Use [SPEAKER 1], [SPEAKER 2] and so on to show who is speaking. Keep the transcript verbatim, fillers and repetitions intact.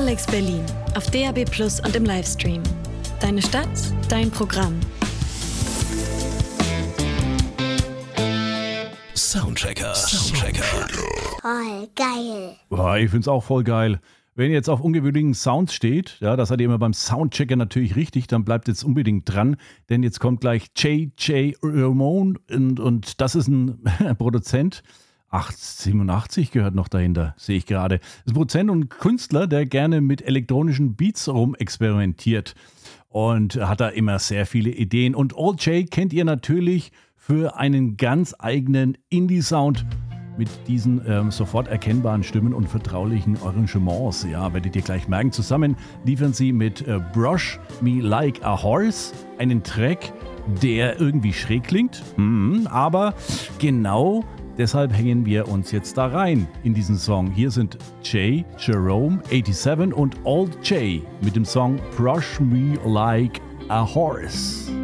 [SPEAKER 1] Alex Berlin auf D A B Plus und im Livestream. Deine Stadt, dein Programm.
[SPEAKER 2] Soundchecker. Soundchecker.
[SPEAKER 3] Voll geil.
[SPEAKER 4] Boah, ich find's auch voll geil. Wenn ihr jetzt auf ungewöhnlichen Sounds steht, ja, das seid ihr immer beim Soundchecker natürlich richtig, dann bleibt jetzt unbedingt dran, denn jetzt kommt gleich J J Ramone und, und das ist ein Produzent. Ach, siebenundachtzig gehört noch dahinter, sehe ich gerade. Das ist ein Produzent und Künstler, der gerne mit elektronischen Beats rumexperimentiert und hat da immer sehr viele Ideen. Und All J kennt ihr natürlich für einen ganz eigenen Indie-Sound mit diesen ähm, sofort erkennbaren Stimmen und vertraulichen Arrangements. Ja, werdet ihr gleich merken. Zusammen liefern sie mit äh, Brush Me Like a Horse einen Track, der irgendwie schräg klingt, mhm, aber genau deshalb hängen wir uns jetzt da rein in diesen Song. Hier sind J Jerome siebenundachtzig und All J mit dem Song Brush Me Like a Horse.